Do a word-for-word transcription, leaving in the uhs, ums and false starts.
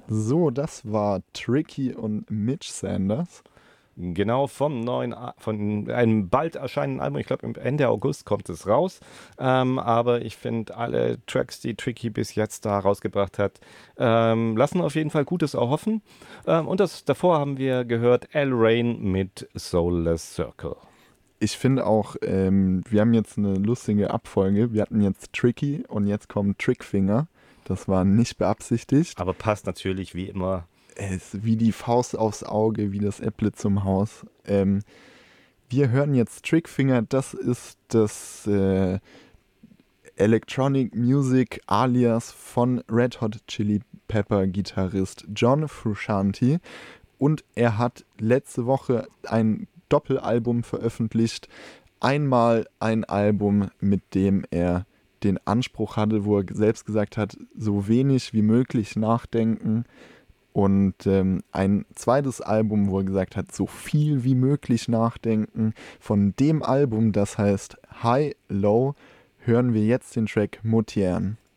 So, das war Tricky und Mitch Sanders. Genau, vom neuen, A- von einem bald erscheinenden Album, ich glaube Ende August kommt es raus. Ähm, aber ich finde alle Tracks, die Tricky bis jetzt da rausgebracht hat, ähm, lassen auf jeden Fall Gutes erhoffen. Ähm, und das davor haben wir gehört Al Rain mit Soulless Circle. Ich finde auch, ähm, wir haben jetzt eine lustige Abfolge. Wir hatten jetzt Tricky und jetzt kommt Trickfinger. Das war nicht beabsichtigt. Aber passt natürlich wie immer. Es ist wie die Faust aufs Auge, wie das Äpple zum Haus. Ähm, wir hören jetzt Trickfinger. Das ist das äh, Electronic Music alias von Red Hot Chili Pepper Gitarrist John Frusciante. Und er hat letzte Woche ein Doppelalbum veröffentlicht. Einmal ein Album, mit dem er den Anspruch hatte, wo er selbst gesagt hat, so wenig wie möglich nachdenken. Und ähm, ein zweites Album, wo er gesagt hat, so viel wie möglich nachdenken. Von dem Album, das heißt High Low, hören wir jetzt den Track Motieren.